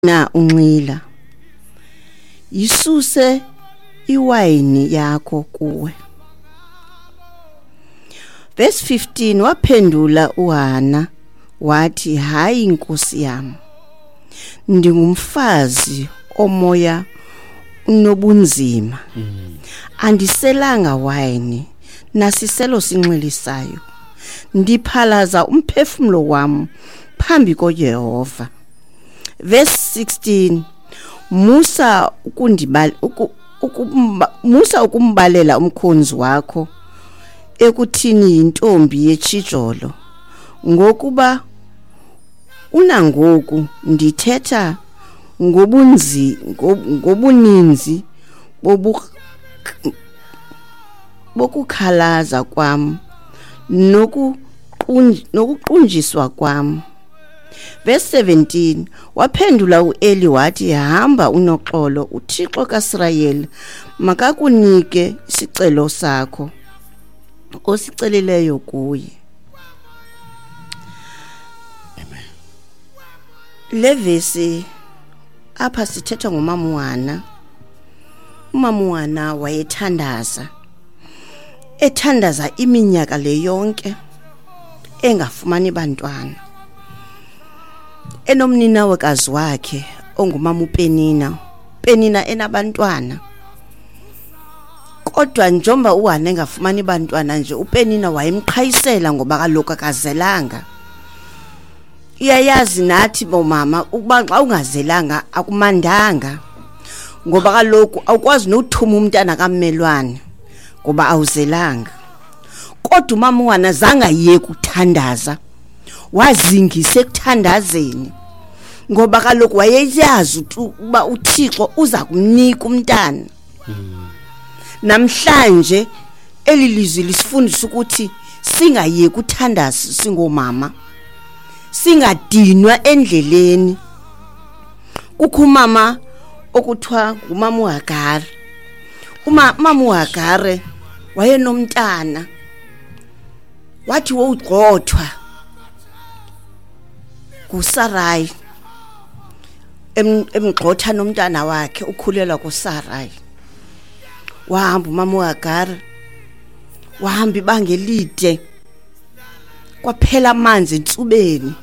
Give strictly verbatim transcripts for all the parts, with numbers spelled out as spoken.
na unxila yisuse iwayini yakho kuwe. Verse fifteen waphendula uHana wathi, hayi inkosi yami, ndingumfazi omoya unobunzima, mm. andiselanga wayini nasiselo sinxilisayo, ndiphalaza umphefumlo wami phambi koYehova. Verse sixteen Musa ukundibala uku, ukumba, Musa ukumbalela umkhonzi wakho ekuthini intombi yechijolo, ngokuba unangoku ndithetha ngobunzi ngobuninzi bobu bokukhalaza kwam nokuqunjiswa kwam. Verse seventeen waphendula uEli wathi, hamba unoxolo, uThixo kaIsrayeli makakunike isicelo sakho osiceleleyo kuye. Amen. Le verse apha sithetha ngomama uHana. Umama uHana wayethandaza ethandaza iminyaka le yonke engafumani bantwana, enomnina wekazi wakhe ongumama uPenina, Penina enabantwana. Kodwa njengoba uHana engafumani bantwana nje, uPenina wayemqhayisela ngoba kaloku akazelanga. Iyayazi nathi bomama ukuba xa ungazelanga akumandanga, ngoba kaloku awukwazi nokuthuma umntana kaMmelwane ngoba awuzelanga. Kodwa umama uHana zanga yeke ukuthandaza, wazingisa ekuthandazeni, ngoba kaloku wayeyazi ukuba uThixo uza kumnika umntana. Mm. Namhlanje elilizwi lisifundisa ukuthi singayeki ukuthandaza singomama, singadinwa endleleni. Kukho umama okuthiwa ngumama uHagari. Uma mama uHagari wayenomntana, wathi wogxothwa kuSarai, emgxotha nomntana wakhe ukhulela kuSarai. Wahamba umama uHagari, wahamba ibanga elide, kwaphela amanzi entsubeni.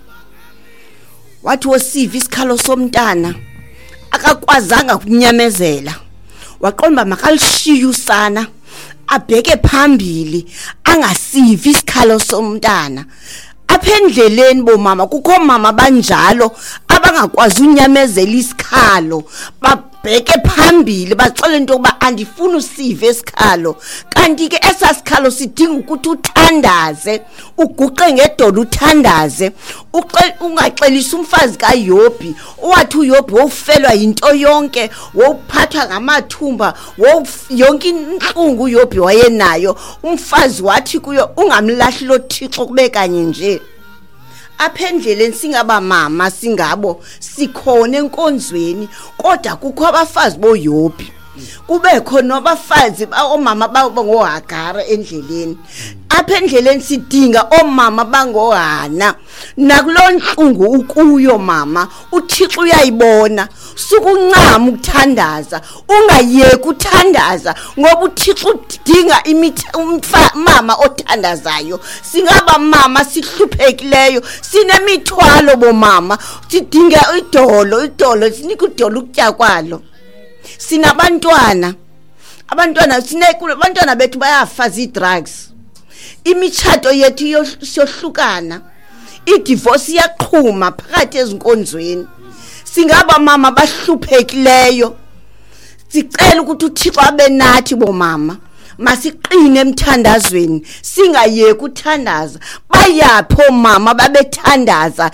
Wathi wosiva isikhalo somntana akakwazanga ukunyamezela, waqomba makalishiye usana abheke phambili angasivi isikhalo somntana. Aphendleleni bomama kukho mama banjalo abangakwazi unyamezela isikhalo, babheke phambili bacela into yokuba andifuni usive isikhalo. Kanti ke esasikhalo sidinga ukuthi uthandaze, uguqe ngedolo uthandaze, ungaxelisa umfazi kaYobhi owathi uYobhi wofelwa into yonke, wophathwa ngamathumba, yonke inhlungu uYobhi wayenayo. Umfazi wathi kuyo, ungamlahli lo Thixo kube kanye nje. Aphendleleni singaba mama singabo sikhona enkonzweni, kodwa kukho abafazi boYobhi, kube khona abafazi omama bangoHagari endleleni. Aphendleleni sidinga omama bangoHana. Nakulonhlungu ukuyo mama, uThixo uyayibona. Sukuncama ukuthandaza, ungayeki uthandaza, ngoba uThixo udinga mama othandazayo. Singaba mama sihluphekileyo, sinemithwalo bomama, sidinga idolo, idolo sinika idolo ukutya kwalo. Sinabantwana, abantwana sinekule, abantwana bethu bayafaza i-drugs. Imitshato yethu yohlukana, i-divorce iyaqhuma phakathi ezinkonzweni. Singaba mama bahluphekileyo, sicela ukuthi uThixo abe nathi bomama. Masiqine emthandazweni, singayeki uthandaza. Bayapho mama babethandaza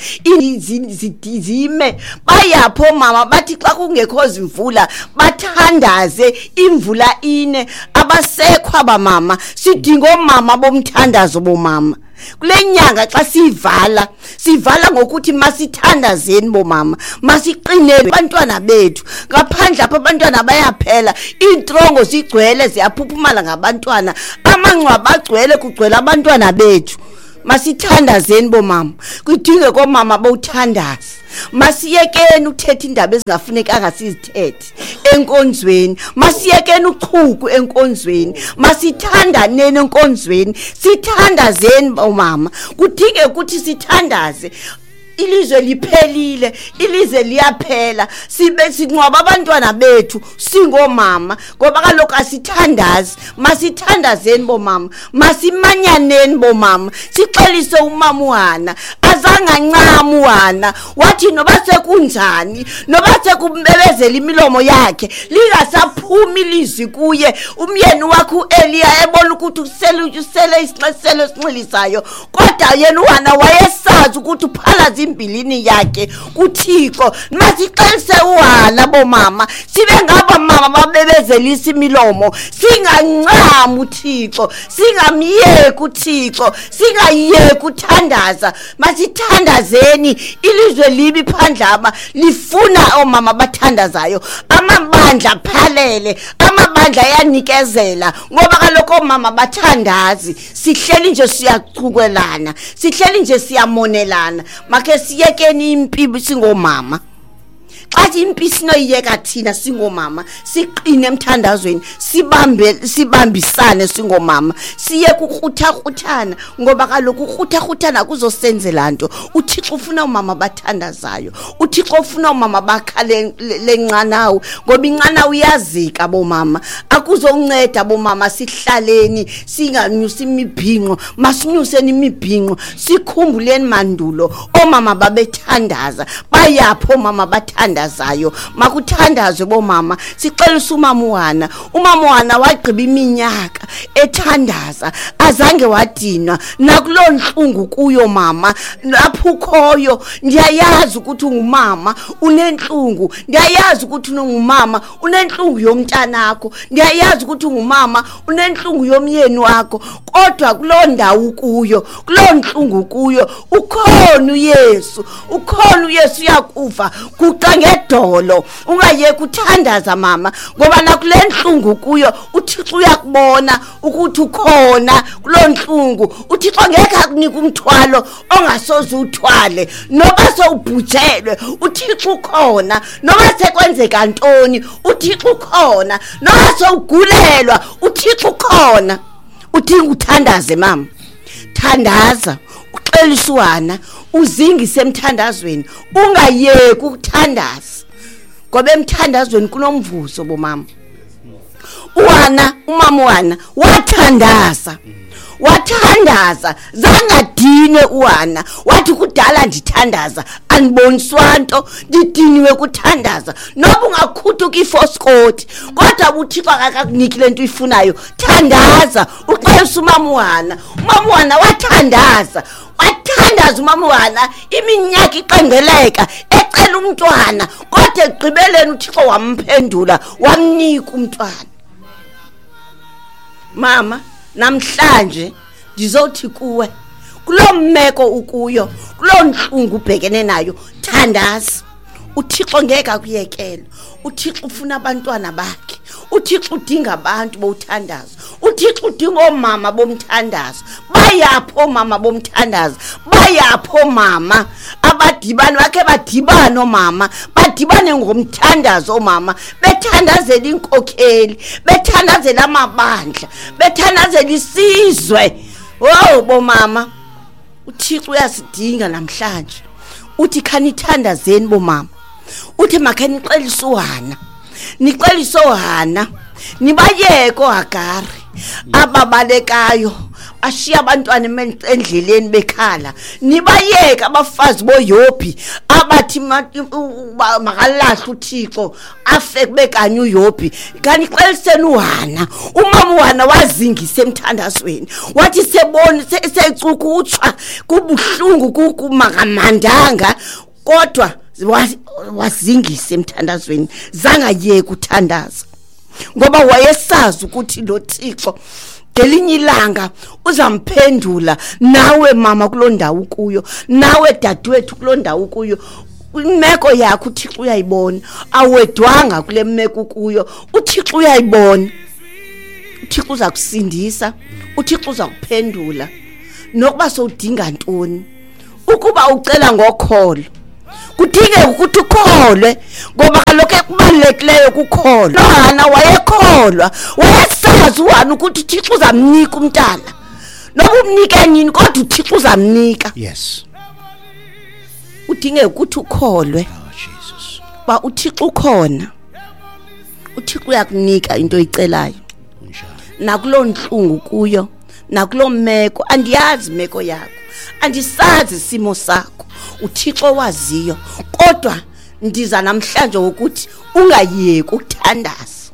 izizime, bayapho mama bathi xa kungekho zimvula bathandaze imvula ine. Abasekho abamama, sidinga omama bomthandazo bomama. Kule nyanga xa sivala, sivala ngokuthi masithandazeni bomama, masiqine abantwana bethu. Ngaphandle apha abantwana bayaphela, introngo zigcwele ziyaphuphumala ngabantwana, amangcwaba agcwele kugcwele abantwana bethu. masithandazeni bomama kudinge komama bawuthandaza masiyekeni uthethe indaba ezingafunekanga sizithethe enkonzweni masiyekeni uchuku enkonzweni masithandaneni enkonzweni sithandazeni bomama kudinge ukuthi sithandaze ilizwe liphelile ilizwe liyaphela sibe sinqwaba abantwana bethu singomama ngoba kaloku asithandazi masithandazeni bomama masimanyaneni bomama sixelise umama uHana azanga ncama uHana wathi noba sekunjani noba sekumbebezela imilomo yakhe lingasaphumi ilizwi kuye umyeni wakhe uEliya ebona ukuthi usele usele isixeselo sinxilisayo kodwa yena uHana wayesazi ukuthi uphala imbilini yakhe kuThixo masixelise uHana bomama sibe ngaba mama babebezelisa imilomo singancama uThixo singamyeki uThixo singayeki uthandaza masithandazeni ilizwe libi phandlama lifuna omama bathandazayo amabandla phalele amabandla yanikezela ngoba kaloku omama bathandazi sihleli nje siyachukwelana sihleli nje siyamonelana make siyekeni impi singomama athi impi sinoyeka thina singomama siqine emthandazweni sibambe sibambisane singomama siyeke ukukhutha-khuthana ngoba kaloku ukukhutha-khuthana kuzosenzela nto uThixo ufuna umama bathandazayo uThixo ufuna umama bakhale lencanawu ngoba incanawu iyazika bomama akuzonceda bomama sihlaleni singanyusa imibhinqo masinyuseni imibhinqo sikhumbuleni mandulo omama babethandaza bayapho mama bathandaza zayo makuthandazwe bomama sixelisa umama uHana umama uHana wagqiba iminyaka ethandaza azange wadinwa nakulonhlungu kuyo mama lapho ukhoyo ndiyayazi ukuthi ungumama unenhlungu ndiyayazi ukuthi ungumama unenhlungu yomntanakho ndiyayazi ukuthi ungumama unenhlungu yomyeni wakho kodwa kulondawo kuyo kulonhlungu kuyo ukhona uYesu ukhona uYesu uyakufa kuqange edolo ungayeke uthandaza mama ngoba nakulenhlungu kuyo uThixo uyakubona ukuthi ukhona kulonhlungu uThixo ngeke akunika umthwalo ongasoze uthwale noba sowubhujelwe uThixo ukhona noba sekwenzeka ntoni uThixo ukhona noba sowugulelwa uThixo ukhona uthi uthandaze mama thandaza uxelisa uHana uzingise emthandazweni ungayeki ukuthandaza ngoba emthandazweni kunomvuzo bomama uHana umama uHana wathandaza wathandaza zangadine uHana wathi kudala ndithandaza andiboniswa nto ndidiniwe kuthandaza noba ungakhuthuka iFoskoti kodwa uThixo akakuniki lento uyifunayo thandaza uxelisa umama uHana umama uHana wathandaza wathandaza umama uHana iminyaka iqengeleka ecela umntwana kodwa egqibeleni uThixo wamphendula wamnika umntwana mama namhlanje ndizothi kuwe kulommeko ukuyo kulonhlungu ubhekene nayo thandaza uThixo ngeke akuyekela uThixo ufuna abantwana bakhe uThixo udinga abantu bowuthandaza uThixo udinga omama bomthandaza bayapho mama bomthandaza bayapho mama abadibana bakhe badibana omama badibane ngomthandazo omama bethandazela inkokheli bethandazela amabandla bethandazela isizwe oh bomama uThixo uyasidinga namhlanje uthi khanithandazeni bomama uthi makhe nixelise uHana nixelise uHana nibayeke uHagari ababalekayo ashiya abantwana endleleni bekhala nibayeke abafazi boYobhi abathi makalahla uThixo afe bekanye uYobhi kanixeliseni uHana umama uHana wazingisa emthandazweni wathi sebona secukutshwa kubuhlungu kumakamandanga kodwa wazingisa emthandazweni zangayeke uthandaza ngoba wayesazi ukuthi lo Thixo ngelinye ilanga uzamphendula nawe mama kulondawo kuyo nawe dadewethu kulondawo kuyo imeko yakho uThixo uyayibona awedwanga kule meko kuyo uThixo uyayibona uThixo uzakusindisa uThixo uzakuphendula nokuba sowudinga ntoni ukuba ucela ngokholo kudingeka ukuthi ukholwe ngoba kaloku ekubalulekileyo kukholwa. Hana wayekholwa wayesazi uhana ukuthi uThixo uzamnika umntana noba umnika nini kodwa uThixo uzamnika. Yes, udingeka ukuthi ukholwe oh Jesus, ba uThixo ukhona, uThixo uyakunika into oyicelayo nakulo nhlungu kuyo nakulo meko. Andiyazi meko yakho, andisazi isimo sakho, uThixo waziyo, kodwa ndiza namhlanje ukuthi ungayeki ukuthandaza.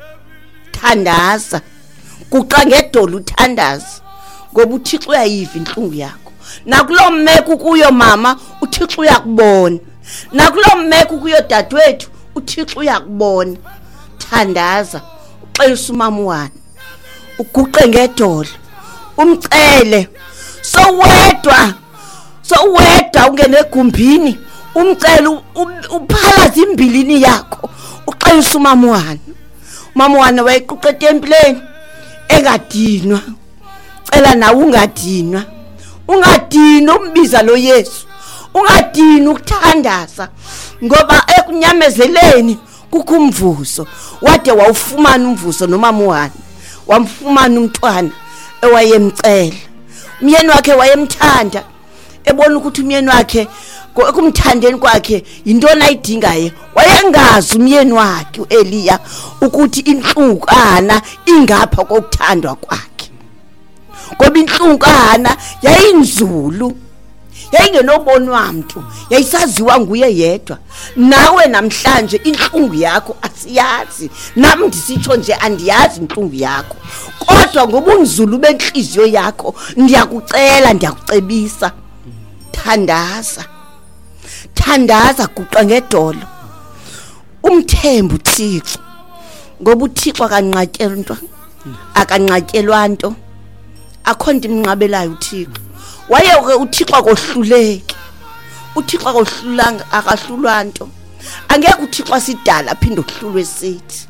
Thandaza kuqa ngedolo uthandaza ngoba uThixo uyayiva inhlungu yakho. Nakulo meko kuyo mama uThixo uyakubona, nakulo meko kuyo dadewethu uThixo uyakubona. Thandaza uxolisa umama wani, uguqe ngedolo umcele. Sowedwa sowedwa ungene egumbini umcele uphalaza imbilini yakho uxolisa umama wani. Umama wani wayequqa etempileni engadinwa, cela nawe ungadinwa, ungadinwa umbiza lo Yesu, ungadinwa ukuthandaza ngoba ekunyamezeleni kukho umvuzo. Wade wawufumana umvuzo nomama wani, wamfumana umntwana ewayemcela. Umyeni wakhe wayemthanda, ebona ukuthi umyeni wakhe kumthandeni kwakhe yintona ayidingayo. Wayengazi umyeni wakhe uEliya ukuthi inhlukana ingapha kokuthandwa kwakhe, ngoba inhlukana yayinzulu, yayingenobonwa muntu, yayisaziwa nguye yedwa. Nawe namhlanje inhlungu yakho asiyazi, nami ndisitsho nje andiyazi inhlungu yakho, kodwa ngoba unzulu benhliziyo yakho ndiyakucela, ndiyakucebisa, thandaza. Thandaza guqa ngedolo umthembu uThixo ngoba uThixo akanqatyelwa into, akanqatyelwa nto, akho nto imnqabelayo uThixo. Waye uThixo akohluleki, uThixo akohlulanga, akahlulwa nto. Angeke uThixo asidala aphinde ukuhlulwe sithi.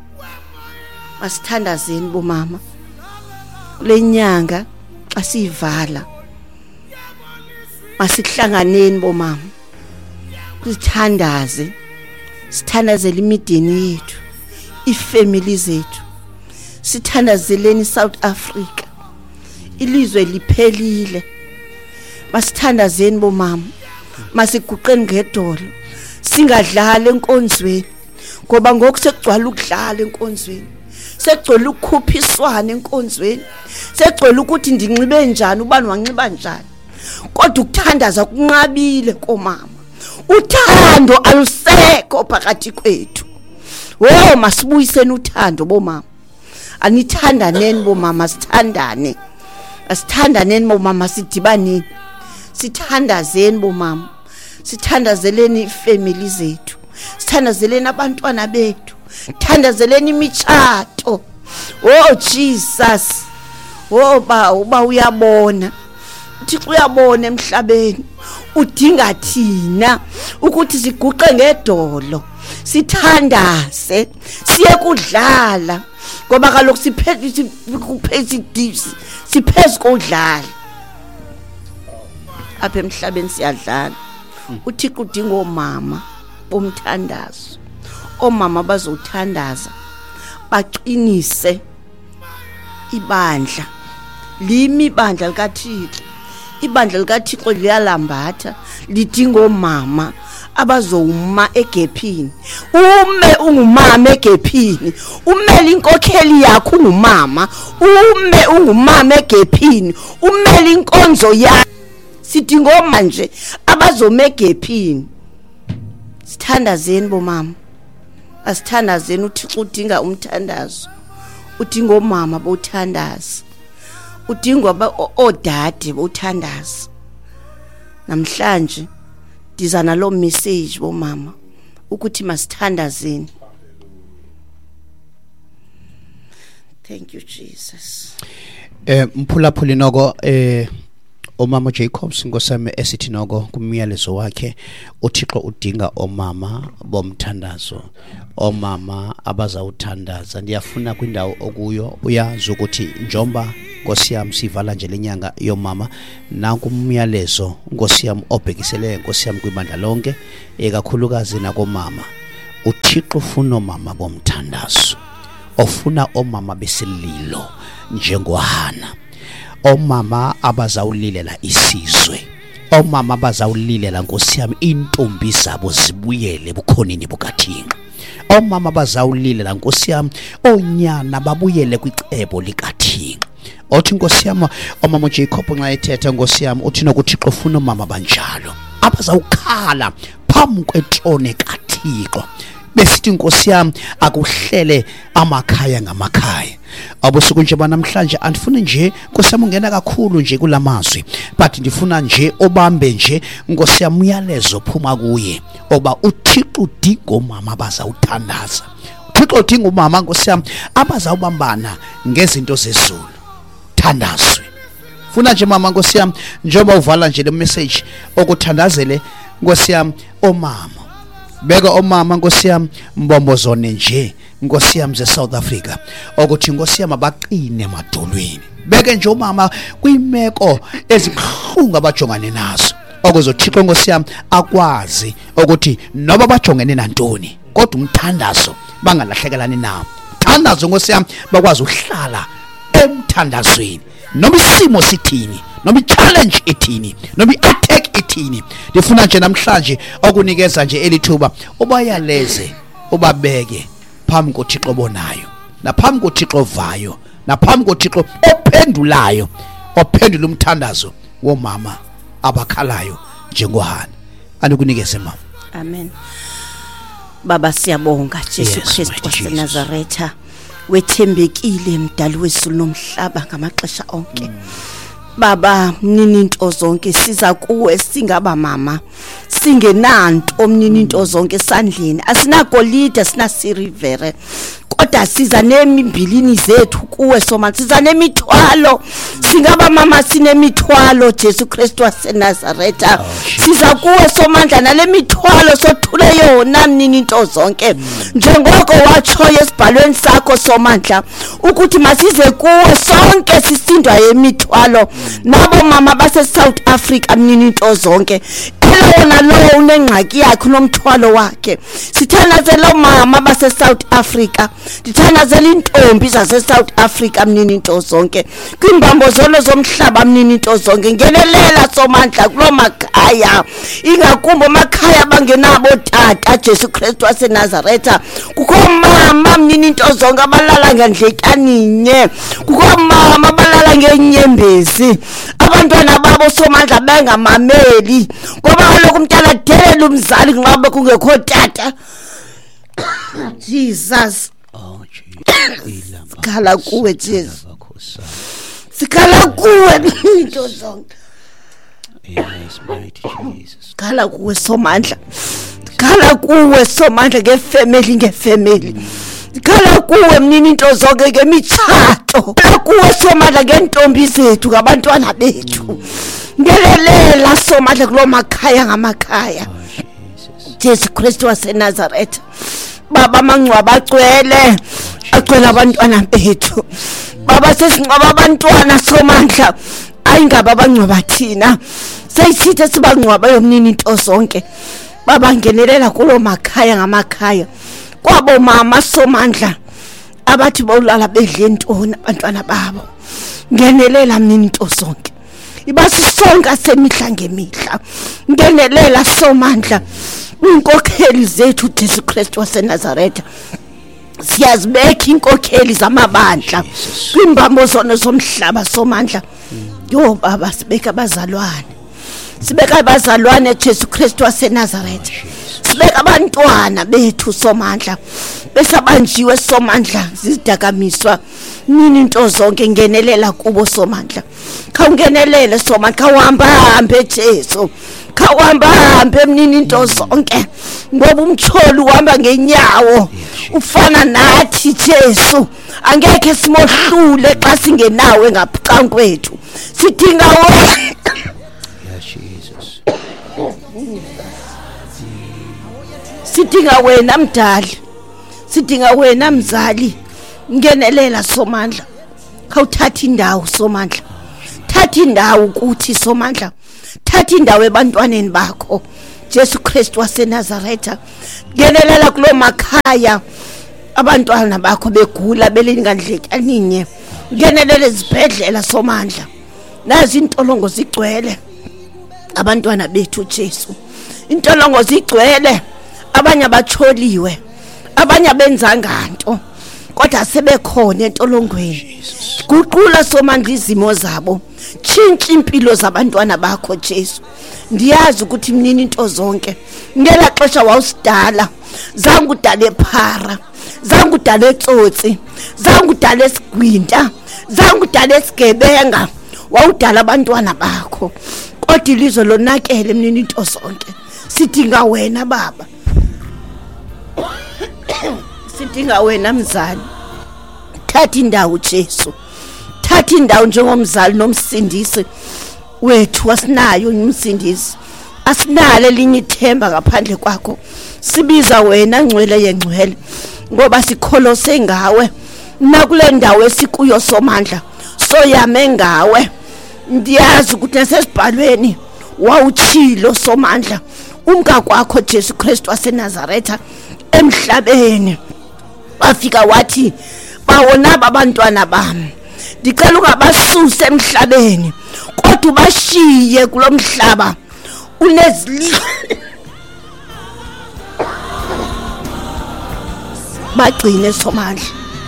Masithandazeni bomama kule nyanga xa siyivala, masihlanganeni bomama sithandaze, sithandazele imideni yethu, ifamily zethu, sithandazeleni South Africa, ilizwe liphelile. Masithandazeni bomama, masiguqeni ngedolo, singadlala enkonzweni ngoba ngoku sekugcwala ukudlala enkonzweni, sekugcwala ukukhuphiswana enkonzweni, sekugcwala ukuthi ndinxibe njani, ubani wanxiba njani, kodwa ukuthandaza kunqabile komama. Uthando alusekho phakathi kwethu. Wo masibuyiseni uthando bomama, anithandaneni bomama, sithandane, asithandaneni bomama, sidibaneni, sithandazeni bomama, sithandazeleni ifamily zethu, sithandazeleni abantwana bethu, thandazeleni imitshato. Oh Jesus, oh ba uba uyabona, uThixo uyabona emhlabeni, udinga thina ukuthi siguqe ngedolo, sithandaze, siye kudlala ngoba kaloku siphethe kuphezidisi, sipheze kodlala apha emhlabeni siyadlala. uThixo udinga omama bomthandazo, omama bazothandaza, baqinise ibandla, limi ibandla likaThixo. Ibandla likaThixo liyalambatha, lidinga omama abazowuma egephini. Ume ungumama egephini, umele inkokheli yakho ungumama, ume ungumama egephini, umele inkonzo yakho. Sidinga manje abazoma egephini. Sithandazeni bomama, asithandazeni. uThixo udinga umthandazo, udinga omama bothandaza, udinga odade bothandaza. Namhlanje ndiza nalo message bomama ukuthi masithandazeni. Thank you Jesus. Eh mphulaphuli noko eh omama Jacobs ngosame esithi noko kumyalezo wakhe, uThixo udinga omama bomthandazo, omama abazawuthandaza. Ndiyafuna kwindawo okuyo uyazi ukuthi njomba Nkosi yami sivala nje lenyanga yomama nanku umyalezo Nkosi yami obhekisele Nkosi yami kwibandla lonke ekakhulukazi nakomama uThixo ufuna omama bomthandazo ofuna omama besililo njengoHana omama abazawulilela isizwe omama abazawulilela Nkosi yami intombi zabo zibuyele bukhonini bukaThixo omama abazawulilela Nkosi yami onyana babuyele kwicebo likaThixo othi Nkosi yami omama Jacob nxa ethetha Nkosi yami uthi nokuThixo ufuna omama banjalo abazawukhala phambi kwetrone kaThixo besithi Nkosi yami akuhlele amakhaya ngamakhaya abusuku nje banamhlanje andifuni nje Nkosi yami ungena kakhulu nje kulamazwi but ndifuna nje obambe nje Nkosi yami uyalezo phuma kuye oba uThixo udinga omama bazawuthandaza uThixo udinga umama Nkosi yami abazawubambana ngezinto zezulu thandazwe funa nje mama Nkosi yami njengoba uvala nje le message okuthandazele Nkosi yami omama beka omama Nkosi yami mbombozone nje Nkosi yami ze South Africa ukuthi Nkosi yami abaqine emadolweni beke nje omama kwimeko ezibhlungu abajongane nazo okuzothixo Nkosi yami akwazi ukuthi noba bajongene nantoni kodwa umthandazo bangalahlekelani nawo thandazo Nkosi yami bakwazi uhlala emthandazweni noma isimo sithini noma i-challenge ethini noma i-attack ethini ndifuna nje namhlanje okunikeza nje elithuba ubayaleze ubabeke phambi koThixo obonayo naphambi koThixo ovayo naphambi koThixo ophendulayo ophendula umthandazo womama abakhalayo njengoHana andikunikeze mama. Amen. Baba siyabonga Jesu Kristu waseNazaretha wethembekile mdali wezulu nomhlaba ngamaxesha onke. Baba mnini into zonke siza kuwe singaba mama singenanto omnini into zonke esandleni asinagolide asinasirivere kodwa siza nemimbilini zethu kuwe soma siza nemithwalo singaba mama sinemithwalo Jesu Kristu waseNazaretha siza kuwe somandla nalemithwalo sothule yona mnini into zonke njengoko watsho esibhalweni sakho somandla ukuthi masize kuwe sonke sisindwa yemithwalo nabo mama base South Africa mnini into zonke elona lo unengxaki yakhe nomthwalo wakhe sithanazela mama base South Africa dithanazela intombi zase South Africa mnini into zonke kwimbambo zolo zomhlaba mnini into zonke ngenelela somandla kulo makhaya ingakumbo makhaya bangenabo tata Jesu Kristu waseNazaretha kukho mama mnini into zonke abalala ngendlekaninye kukho mama abalala ngenyembezi abantwana babo somandla bengamameli ngoba kaloku umntana delela umzali nqabe kungekho tata Jesus. Oh Jesus. Sikhala kuwe Jesu. Sikhala kuwe into zonke. Yes, mighty Jesus. Sikhala kuwe somandla. Sikhala kuwe somandla ngefamily ngefamily. Sikhala kuwe mnini into zonke ngemitshato. Sikhala kuwe somandla ngentombi zethu ngabantwana bethu. Ngelelela somandla kulo makhaya ngamakhaya. Jesu Kristu waseNazaretha. Baba mangcwaba agcwele agcwele abantwana bethu baba sesingcwaba abantwana somandla ayingaba abangcwaba thina seyithithe sibangcwaba yomnini into zonke baba ngenelela kulo makhaya ngamakhaya kwabo mama somandla abathi bawulala bedle intoni abantwana babo ngenelela mnini into zonke ibasisonke semihla ngemihla ngenelela somandla inkokheli zethu Jesu Kristu waseNazaretha siyazibeka inkokheli zamabandla kwimbambo zona zomhlaba somandla yo baba sibeka abazalwane sibeka abazalwane Jesu Kristu waseNazaretha sibeka abantwana bethu somandla besabanjiwe somandla zidakamiswa nini into zonke ngenelela kubo somandla khawungenelele somandla khawuhamba hambe Jesu khawuhamba hambe mnini into zonke ngoba umtholi uhamba ngenyawo ufana nathi Jesu angeke simohlule xa singenawe ngaphansi kwethu sidinga wena Jesus sidinga wena mdali sidinga wena mzali ngenelela somandla khawuthatha indawo Somandla, thatha indawo ukuthi Somandla, thatha indawo ebantwaneni bakho Jesu Kristu waseNazaretha. Ngenelela kulo makhaya abantwana bakho begula belingandlekaninye, ngenelela ezibhedlela Somandla, nazi intolongo zigcwele abantwana bethu Jesu, intolongo zigcwele, abanye abacholiwe, abanye benza nganto kodwa sebekhona entolongweni. Guqula Somandla izimo zabo, tshintsha impilo zabantwana bakho Jesu. Ndiyazi ukuthi mnini into zonke ngela xesha wawusidala zange udale phara, zange udale etsotsi, zange udale esigwinta, zange udale esigebenga, wawudala abantwana bakho. Kodwa ilizwe lonakele mnini into zonke, sidinga wena Baba, sidinga wena Mzali. Thatha indawo Jesu, thatha indawo njengomzali nomsindisi wethu. Asinayo umsindisi, asinalo elinye ithemba ngaphandle kwakho. Sibiza wena ngcwele yengcwele ngoba sikholose ngawe nakule ndawo esikuyo Somandla, soyame ngawe. Ndiyazi ukuthi nasesibhalweni wawuchilo Somandla umka kwakho Jesu Kristu waseNazaretha emhlabeni, wafika wathi bawona abantwana bami ndicela ungabasuse emhlabeni kodwa ubashiye kulomhlaba unezili bagcine Somandla,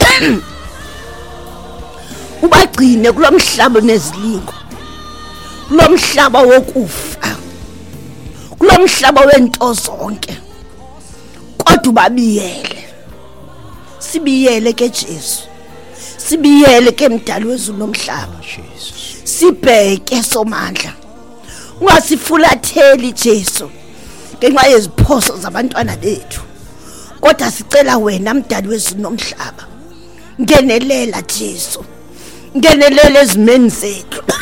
ubagcine kulomhlaba nezilingo, kulomhlaba wokufa, kulomhlaba wento zonke, kodwa ubabiyele. Sibiyele ke Jesu, sibiyele ke Mdali wezulu nomhlaba. Sibheke Somandla, ungasifulatheli Jesu ngenxa yeziphoso zabantwana bethu, kodwa sicela wena Mdali wezulu nomhlaba, ngenelela Jesu, ngenelela ezimeni zethu.